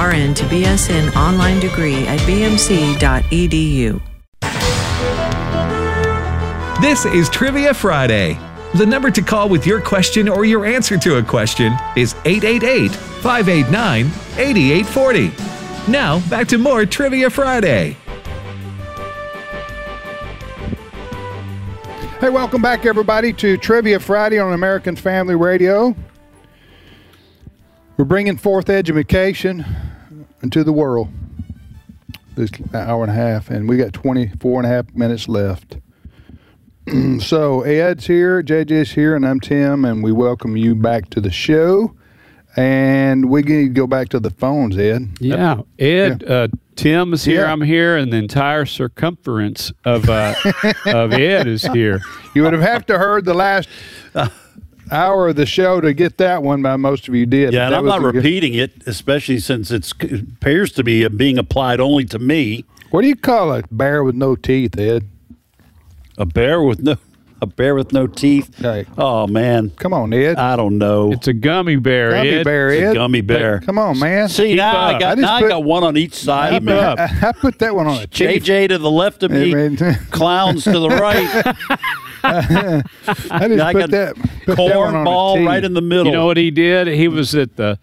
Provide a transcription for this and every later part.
RN to BSN online degree at bmc.edu. This is Trivia Friday. The number to call with your question or your answer to a question is 888-589-8840. Now, back to more Trivia Friday. Hey, welcome back, everybody, to Trivia Friday on American Family Radio. We're bringing forth education into the world this hour and a half, and we got 24 and a half minutes left. So Ed's here, JJ's here, and I'm Tim, and we welcome you back to the show. And we need to go back to the phones, Ed. Yeah, Ed, Tim is here, I'm here, and the entire circumference of Ed is here. You would have to heard the last hour of the show to get that one, but most of you did. Yeah, and I'm not repeating it, especially since it appears to be being applied only to me. What do you call a bear with no teeth, Ed? A bear with no teeth. Hey. Oh man, come on, Ed. I don't know. It's a gummy bear. Gummy Ed. bear, Ed. It's a gummy bear. Come on, man. See, now I got one on each side of me. I put that one on a teeth. JJ to the left of me, clowns to the right. I just put that cornball right in the middle. You know what he did? He was at the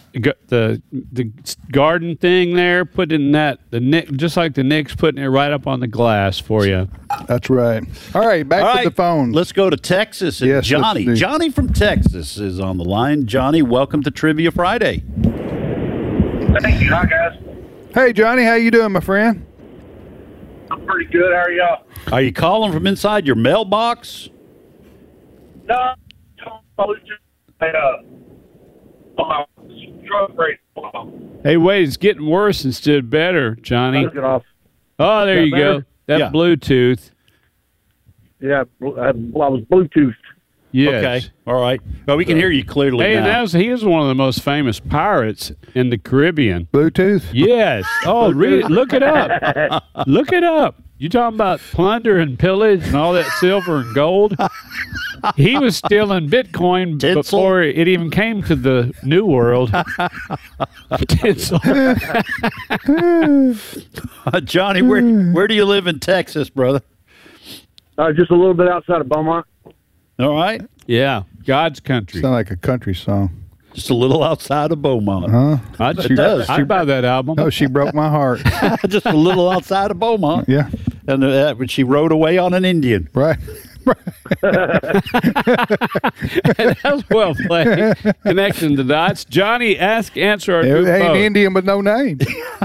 garden thing there, putting just like the Knicks, putting it right up on the glass for you. That's right. All right, back to the phone. Let's go to Texas. And Johnny. Johnny from Texas is on the line. Johnny, welcome to Trivia Friday. Thank you. Hi, guys. Hey, Johnny, how you doing, my friend? I'm pretty good. How are y'all? Are you calling from inside your mailbox? No, on my truck right now. Hey, wait, it's getting worse instead of better, Johnny. Oh, there you go. That Bluetooth. Yeah, I was Bluetooth. Yes. Okay. All right. Well, we can hear you clearly now. He is one of the most famous pirates in the Caribbean. Bluetooth? Yes. Oh, read it. Look it up. Look it up. You talking about plunder and pillage and all that silver and gold? He was stealing Bitcoin before it even came to the New World. Johnny, where do you live in Texas, brother? Just a little bit outside of Beaumont. All right. Yeah, God's country. Sound like a country song. Just a little outside of Beaumont. Huh? I'd buy that album. No, she broke my heart. Just a little outside of Beaumont. Yeah. And she rode away on an Indian. Right. That was well played. Connecting the dots. Johnny, answer our It ain't Indian with no name.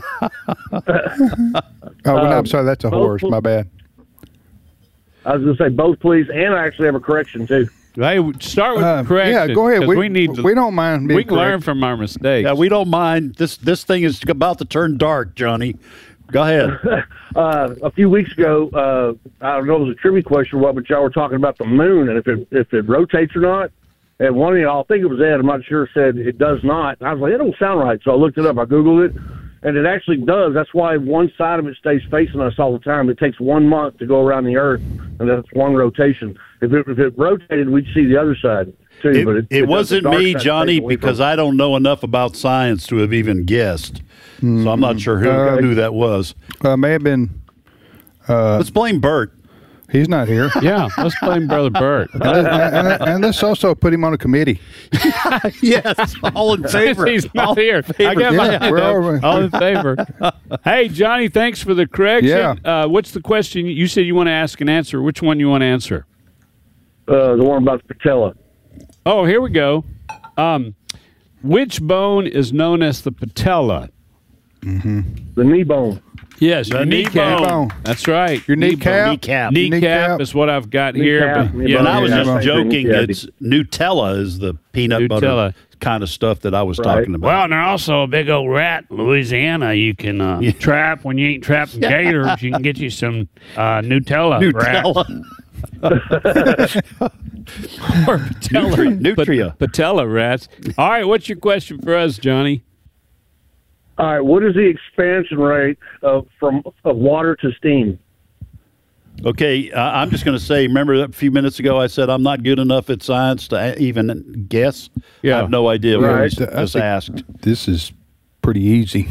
I'm sorry, that's a horse. My bad. I was going to say both, please, and I actually have a correction, too. Hey, start with correction. Yeah, go ahead. We don't mind being We can learn from our mistakes. Yeah, we don't mind. This thing is about to turn dark, Johnny. Go ahead. A few weeks ago, I don't know if it was a trivia question or what, but y'all were talking about the moon and if it rotates or not. And one of y'all, I think it was Ed, I'm not sure, said it does not. And I was like, that don't sound right. So I looked it up. I Googled it. And it actually does. That's why one side of it stays facing us all the time. It takes 1 month to go around the Earth, and that's one rotation. If it rotated, we'd see the other side, too. But it wasn't me, Johnny, because I don't know enough about science to have even guessed. So I'm not sure who that was. May have been... Let's blame Bert. He's not here. Yeah, let's blame Brother Bert. and let's also put him on a committee. Yes, all in favor. He's not here. I got my hand up. All in favor. Hey, Johnny, thanks for the correction. Yeah. What's the question? You said you want to ask and answer. Which one you want to answer? The one about the patella. Oh, here we go. Which bone is known as the patella? Mm-hmm. The knee bone. Yes, your kneecap. Bone. That's right. Your kneecap. Kneecap is what I've got here. But, and I was just joking. It's Nutella is the peanut butter kind of stuff that I was talking about. Well, and there's also a big old rat in Louisiana you can trap when you ain't trapping gators. You can get you some Nutella. Or Nutria. Patella rats. All right, what's your question for us, Johnny? All right, what is the expansion rate from water to steam? Okay, I'm just going to say, remember a few minutes ago I said I'm not good enough at science to even guess? Yeah. I have no idea what I just asked. This is pretty easy.